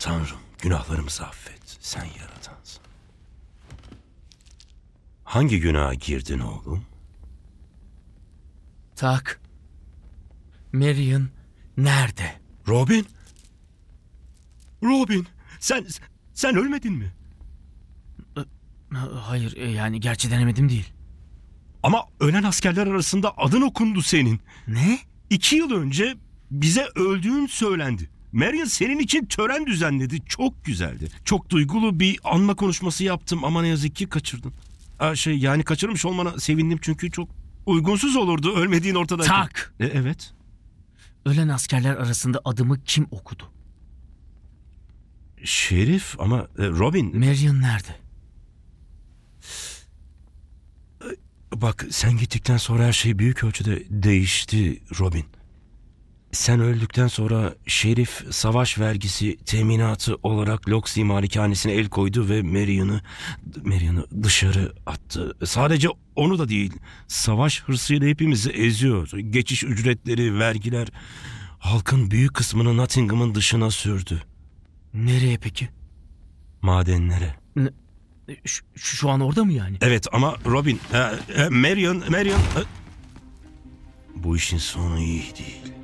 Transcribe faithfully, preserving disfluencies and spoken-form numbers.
Tanrım, günahlarımızı affet. Sen yaratansın. Hangi günaha girdin oğlum? Tak. Marion nerede? Robin? Robin, sen sen ölmedin mi? Ha- Hayır e, yani gerçi denemedim değil. Ama ölen askerler arasında adın okundu senin. Ne? İki yıl önce bize öldüğün söylendi. Marion senin için tören düzenledi. Çok güzeldi. Çok duygulu bir anma konuşması yaptım ama ne yazık ki kaçırdın. Aa, şey yani kaçırmış olmana sevindim çünkü çok uygunsuz olurdu ölmediğin ortadayken. Tak. E, evet. Ölen askerler arasında adımı kim okudu? Şerif ama e, Robin Marion nerede? bak sen gittikten sonra her şey büyük ölçüde değişti Robin. Sen öldükten sonra Şerif savaş vergisi teminatı olarak Loxley malikanesine el koydu ve Marion'ı Marion'ı dışarı attı. Sadece onu da değil, savaş hırsıyla hepimizi eziyor. Geçiş ücretleri, vergiler halkın büyük kısmını Nottingham'ın dışına sürdü. Nereye peki? Madenlere. Ne- Şu, şu an orada mı yani? Evet ama Robin, e, e, Marion, Marion... e, bu işin sonu iyi değil.